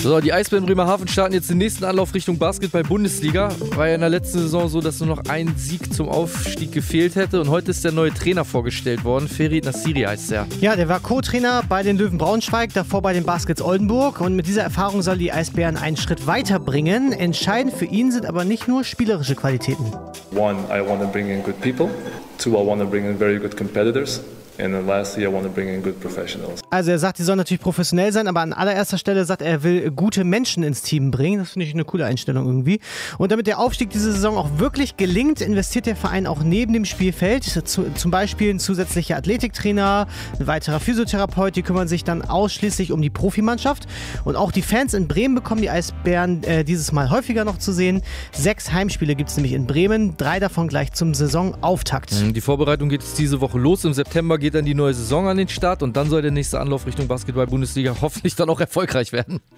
So, die Eisbären Bremerhaven starten jetzt den nächsten Anlauf Richtung Basketball-Bundesliga. War ja in der letzten Saison so, dass nur noch ein Sieg zum Aufstieg gefehlt hätte. Und heute ist der neue Trainer vorgestellt worden. Ferit Nassiri heißt er. Ja, der war Co-Trainer bei den Löwen Braunschweig, davor bei den Baskets Oldenburg. Und mit dieser Erfahrung soll die Eisbären einen Schritt weiterbringen. Entscheidend für ihn sind aber nicht nur spielerische Qualitäten. One, I want to bring in good people. Two, I want to bring in very good competitors. And then lastly, I want to bring in good professionals. Also er sagt, die sollen natürlich professionell sein, aber an allererster Stelle sagt er, will gute Menschen ins Team bringen. Das finde ich eine coole Einstellung irgendwie. Und damit der Aufstieg diese Saison auch wirklich gelingt, investiert der Verein auch neben dem Spielfeld. Zum Beispiel ein zusätzlicher Athletiktrainer, ein weiterer Physiotherapeut, die kümmern sich dann ausschließlich um die Profimannschaft. Und auch die Fans in Bremen bekommen die Eisbären dieses Mal häufiger noch zu sehen. 6 Heimspiele gibt es nämlich in Bremen, 3 davon gleich zum Saisonauftakt. Die Vorbereitung geht jetzt diese Woche los. Im September geht dann die neue Saison an den Start und dann soll der nächste Anlauf Richtung Basketball-Bundesliga hoffentlich dann auch erfolgreich werden.